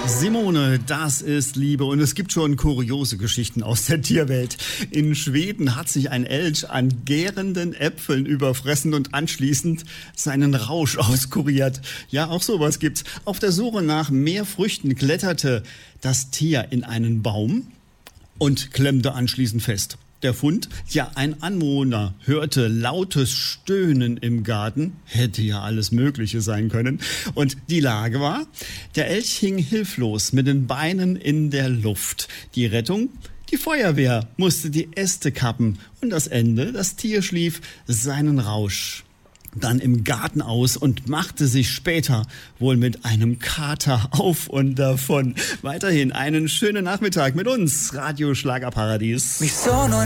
Simone, das ist Liebe und es gibt schon kuriose Geschichten aus der Tierwelt. In Schweden hat sich ein Elch an gärenden Äpfeln überfressen und anschließend seinen Rausch auskuriert. Ja, auch sowas gibt's. Auf der Suche nach mehr Früchten kletterte das Tier in einen Baum und klemmte anschließend fest. Der Fund? Ja, ein Anwohner hörte lautes Stöhnen im Garten. Hätte ja alles Mögliche sein können. Und die Lage war, der Elch hing hilflos mit den Beinen in der Luft. Die Rettung? Die Feuerwehr musste die Äste kappen. Und das Ende? Das Tier schlief seinen Rausch dann im Garten aus und machte sich später wohl mit einem Kater auf und davon. Weiterhin einen schönen Nachmittag mit uns, Radio Schlagerparadies.